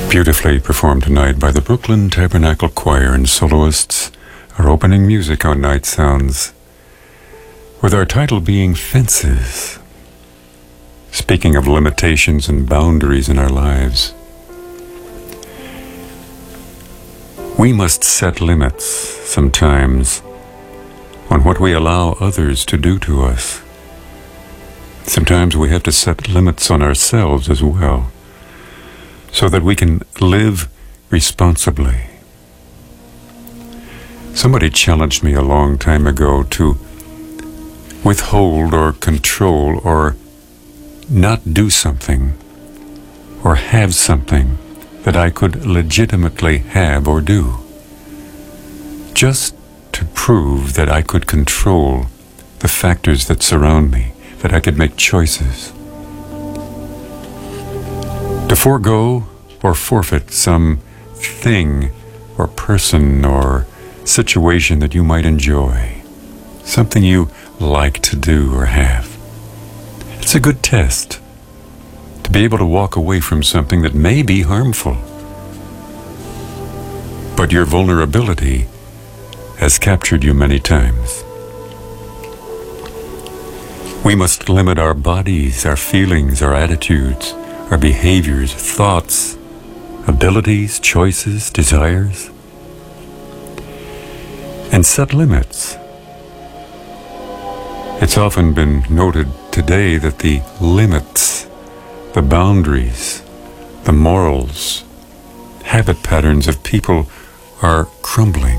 Beautifully performed tonight by the Brooklyn Tabernacle Choir and soloists, our opening music on Night Sounds, with our title being Fences. Speaking of limitations and boundaries in our lives, we must set limits sometimes on what we allow others to do to us. Sometimes we have to set limits on ourselves as well, so that we can live responsibly. Somebody challenged me a long time ago to withhold or control or not do something or have something that I could legitimately have or do, just to prove that I could control the factors that surround me, that I could make choices. To forego or forfeit some thing or person or situation that you might enjoy, something you like to do or have. It's a good test to be able to walk away from something that may be harmful, but your vulnerability has captured you many times. We must limit our bodies, our feelings, our attitudes, our behaviors, thoughts, abilities, choices, desires, and set limits. It's often been noted today that the limits, the boundaries, the morals, habit patterns of people are crumbling.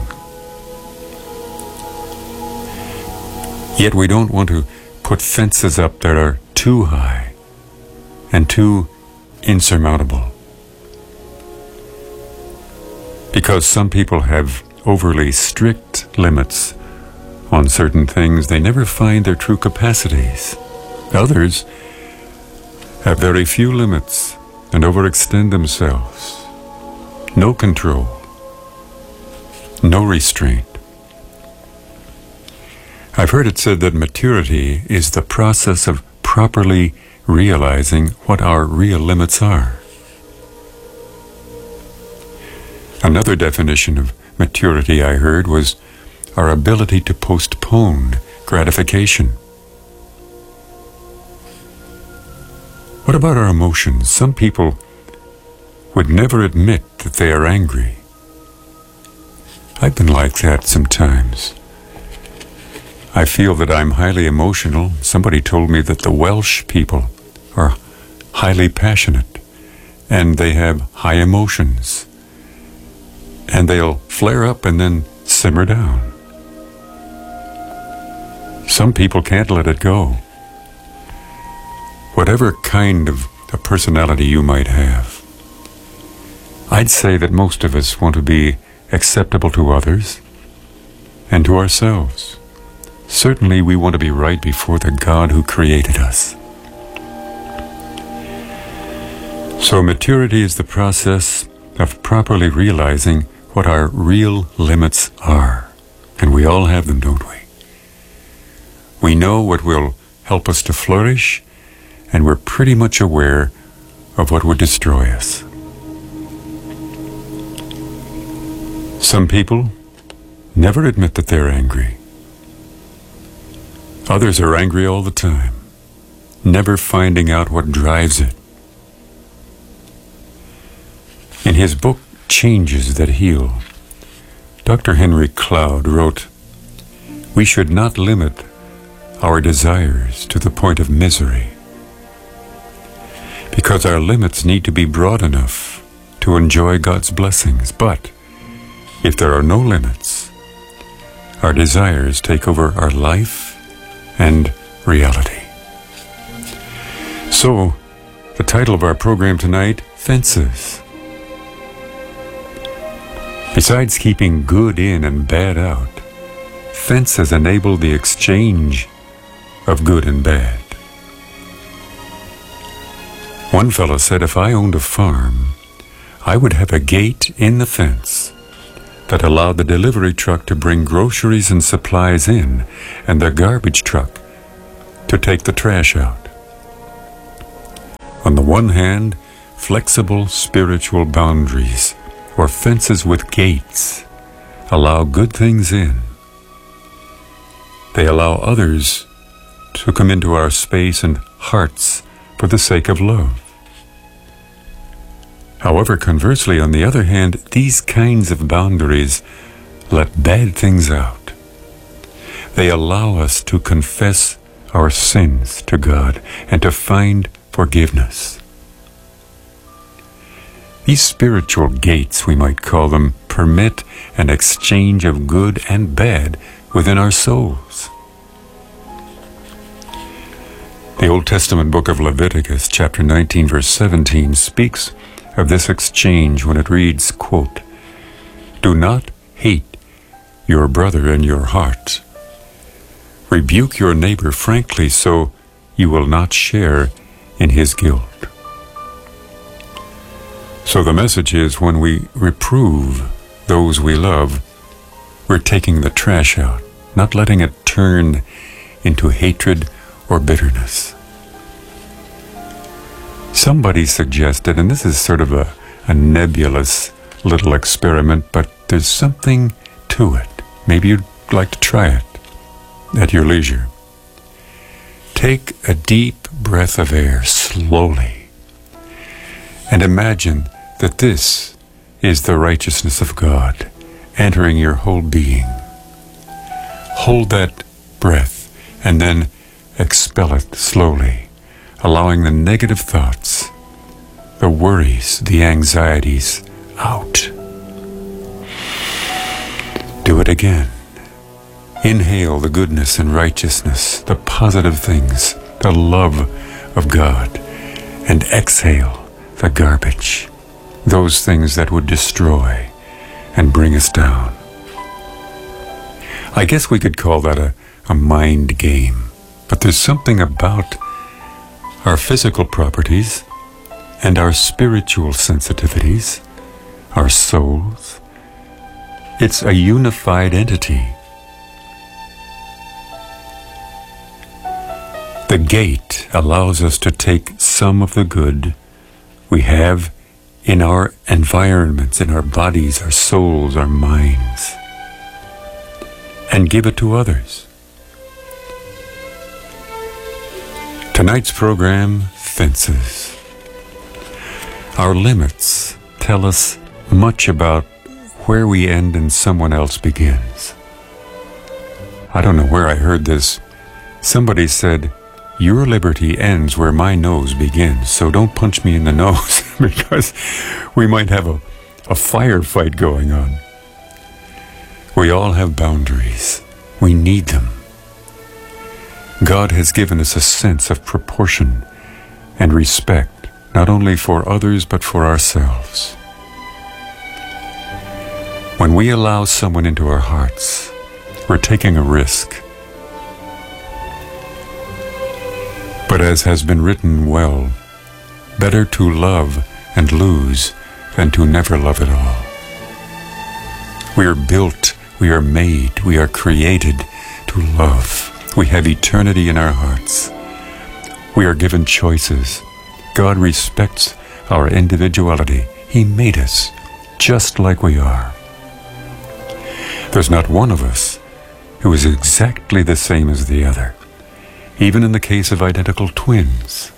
Yet we don't want to put fences up that are too high and too insurmountable. Because some people have overly strict limits on certain things, they never find their true capacities. Others have very few limits and overextend themselves. No control, no restraint. I've heard it said that maturity is the process of properly realizing what our real limits are. Another definition of maturity I heard was our ability to postpone gratification. What about our emotions? Some people would never admit that they are angry. I've been like that sometimes. I feel that I'm highly emotional. Somebody told me that the Welsh people are highly passionate and they have high emotions, and they'll flare up and then simmer down. Some people can't let it go. Whatever kind of a personality you might have, I'd say that most of us want to be acceptable to others and to ourselves. Certainly we want to be right before the God who created us. So maturity is the process of properly realizing what our real limits are. And we all have them, don't we? We know what will help us to flourish, and we're pretty much aware of what would destroy us. Some people never admit that they're angry. Others are angry all the time, never finding out what drives it. In his book, Changes That Heal, Dr. Henry Cloud wrote, "We should not limit our desires to the point of misery, because our limits need to be broad enough to enjoy God's blessings. But if there are no limits, our desires take over our life and reality." So, the title of our program tonight, Fences. Besides keeping good in and bad out, fences enable the exchange of good and bad. One fellow said, if I owned a farm, I would have a gate in the fence that allowed the delivery truck to bring groceries and supplies in, and the garbage truck to take the trash out. On the one hand, flexible spiritual boundaries, or fences with gates, allow good things in. They allow others to come into our space and hearts for the sake of love. However, conversely, on the other hand, these kinds of boundaries let bad things out. They allow us to confess our sins to God and to find forgiveness. These spiritual gates, we might call them, permit an exchange of good and bad within our souls. The Old Testament book of Leviticus, chapter 19, verse 17, speaks of this exchange when it reads, quote, "Do not hate your brother in your heart. Rebuke your neighbor frankly so you will not share in his guilt." So the message is, when we reprove those we love, we're taking the trash out, not letting it turn into hatred or bitterness. Somebody suggested, and this is sort of a nebulous little experiment, but there's something to it. Maybe you'd like to try it at your leisure. Take a deep breath of air slowly and imagine that this is the righteousness of God entering your whole being. Hold that breath and then expel it slowly, allowing the negative thoughts, the worries, the anxieties out. Do it again. Inhale the goodness and righteousness, the positive things, the love of God, and exhale the garbage, those things that would destroy and bring us down. I guess we could call that a mind game, but there's something about our physical properties and our spiritual sensitivities, our souls. It's a unified entity. The gate allows us to take some of the good we have in our environments, in our bodies, our souls, our minds, and give it to others. Tonight's program, Fences. Our limits tell us much about where we end and someone else begins. I don't know where I heard this. Somebody said, "Your liberty ends where my nose begins, so don't punch me in the nose," because we might have a firefight going on. We all have boundaries. We need them. God has given us a sense of proportion and respect, not only for others, but for ourselves. When we allow someone into our hearts, we're taking a risk. But as has been written well, better to love and lose than to never love at all. We are built, we are made, we are created to love. We have eternity in our hearts. We are given choices. God respects our individuality. He made us just like we are. There's not one of us who is exactly the same as the other, even in the case of identical twins.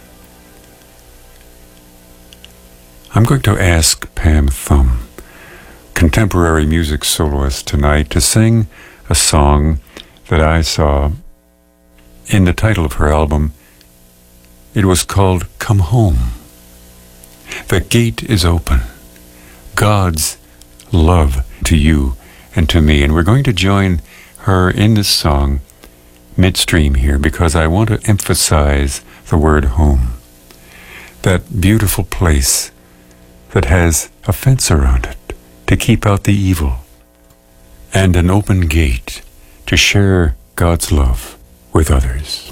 I'm going to ask Pam Thum, contemporary music soloist, tonight to sing a song that I saw in the title of her album. It was called "Come Home." The gate is open. God's love to you and to me. And we're going to join her in this song midstream here, because I want to emphasize the word home. That beautiful place that has a fence around it to keep out the evil, and an open gate to share God's love with others.